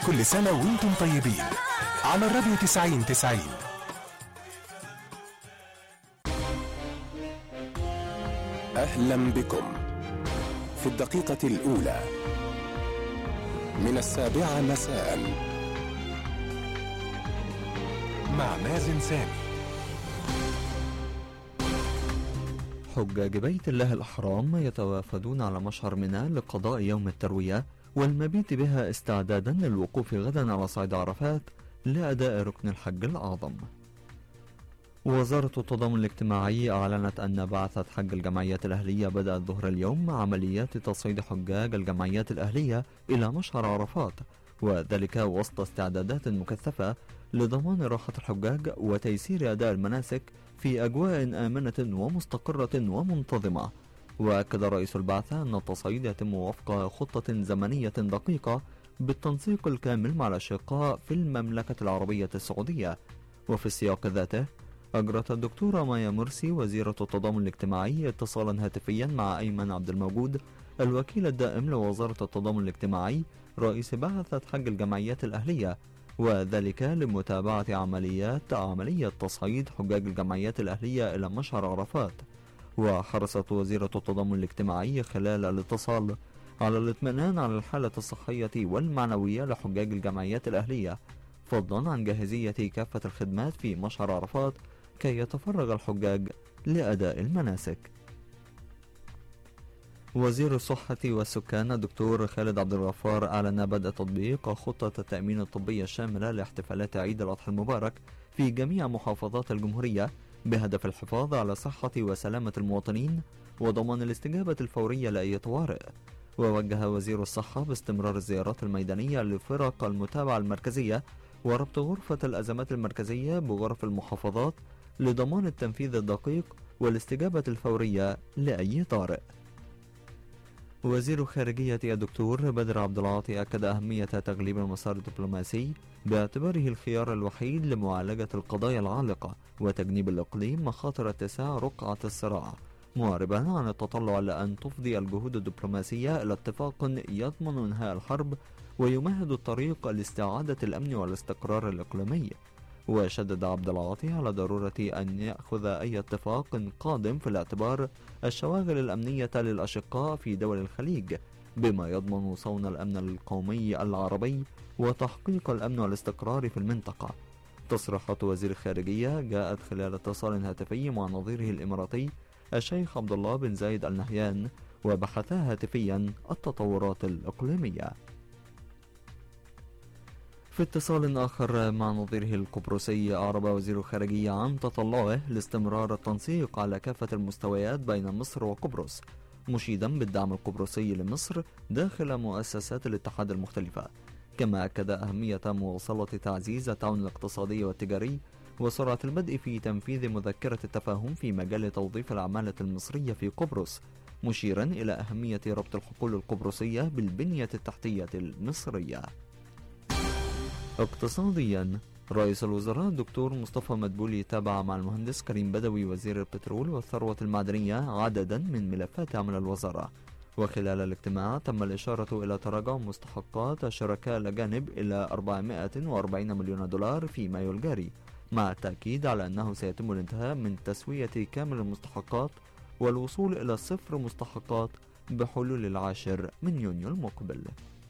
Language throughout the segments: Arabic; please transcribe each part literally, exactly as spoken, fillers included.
كل سنة وانتم طيبين على الراديو تسعين تسعين. أهلا بكم في الدقيقة الأولى من السابعة مساء مع مازن سامي. حجاج بيت الله الأحرام يتوافدون على مشعر منى لقضاء يوم التروية والمبيت بها استعدادا للوقوف غدا على صعيد عرفات لأداء ركن الحج الأعظم. وزارة التضامن الاجتماعي أعلنت أن بعثة حج الجمعيات الأهلية بدأت ظهر اليوم مع عمليات تصعيد حجاج الجمعيات الأهلية إلى مشعر عرفات، وذلك وسط استعدادات مكثفة لضمان راحة الحجاج وتيسير أداء المناسك في أجواء آمنة ومستقرة ومنتظمة. وأكد رئيس البعثة أن التصعيد يتم وفق خطة زمنية دقيقة بالتنسيق الكامل مع الأشقاء في المملكة العربية السعودية. وفي السياق ذاته أجرت الدكتورة مايا مرسي وزيرة التضامن الاجتماعي اتصالا هاتفيا مع أيمن عبد الموجود الوكيل الدائم لوزارة التضامن الاجتماعي رئيس بعثة حج الجمعيات الأهلية، وذلك لمتابعة عمليات عملية تصعيد حجاج الجمعيات الأهلية إلى مشعر عرفات. وحرصت وزيرة التضامن الاجتماعي خلال الاتصال على الاطمئنان على الحالة الصحية والمعنوية لحجاج الجمعيات الأهلية، فضلا عن جاهزية كافة الخدمات في مشعر عرفات كي يتفرغ الحجاج لأداء المناسك. وزير الصحة والسكان الدكتور خالد عبد الغفار أعلن بدء تطبيق خطة التأمين الطبي الشاملة لاحتفالات عيد الأضحى المبارك في جميع محافظات الجمهورية بهدف الحفاظ على صحة وسلامة المواطنين وضمان الاستجابة الفورية لأي طوارئ. ووجه وزير الصحة باستمرار الزيارات الميدانية لفرق المتابعة المركزية وربط غرفة الأزمات المركزية بغرف المحافظات لضمان التنفيذ الدقيق والاستجابة الفورية لأي طارئ. وزير خارجية الدكتور بدر عبد العاطي أكد أهمية تغليب المسار الدبلوماسي باعتباره الخيار الوحيد لمعالجة القضايا العالقة وتجنيب الإقليم مخاطر اتساع رقعة الصراع، معربا عن التطلع لأن تفضي الجهود الدبلوماسية إلى اتفاق يضمن إنهاء الحرب ويمهد الطريق لاستعادة الأمن والاستقرار الإقليمي. وشدد عبد العاطي على ضرورة أن يأخذ أي اتفاق قادم في الاعتبار الشواغل الأمنية للأشقاء في دول الخليج بما يضمن صون الأمن القومي العربي وتحقيق الأمن والاستقرار في المنطقة. تصريحات وزير الخارجية جاءت خلال اتصال هاتفي مع نظيره الإماراتي الشيخ عبد الله بن زايد آل نهيان وبحثا هاتفيا التطورات الإقليمية. في اتصال آخر مع نظيره القبرصي أعرب وزير الخارجية عن تطلعه لاستمرار التنسيق على كافة المستويات بين مصر وقبرص، مشيدا بالدعم القبرصي لمصر داخل مؤسسات الاتحاد المختلفة. كما أكد أهمية مواصلة تعزيز التعاون الاقتصادي والتجاري وسرعة البدء في تنفيذ مذكرة التفاهم في مجال توظيف العمالة المصرية في قبرص، مشيرا إلى أهمية ربط الحقول القبرصية بالبنية التحتية المصرية. اقتصاديا، رئيس الوزراء الدكتور مصطفى مدبولي تابع مع المهندس كريم بدوي وزير البترول والثروة المعدنية عددا من ملفات عمل الوزارة. وخلال الاجتماع تم الإشارة إلى تراجع مستحقات الشركاء الأجانب إلى أربعمائة وأربعين مليون دولار في مايو الجاري، مع التأكيد على أنه سيتم الانتهاء من تسوية كامل المستحقات والوصول إلى صفر مستحقات بحلول العاشر من يونيو المقبل.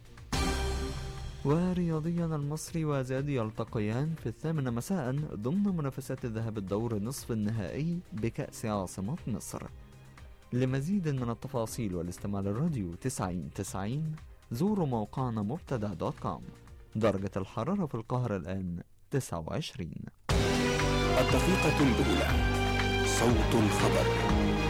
ورياضيا، المصري وزاد يلتقيان في الثامنة مساء ضمن منافسات الذهاب الدور نصف النهائي بكأس عاصمة مصر. لمزيد من التفاصيل والاستماع للراديو تسعين تسعين زوروا موقعنا مبتدأ دوت كوم. درجة الحرارة في القاهرة الآن تسعة وعشرين. الدقيقة الأولى، صوت الخبر.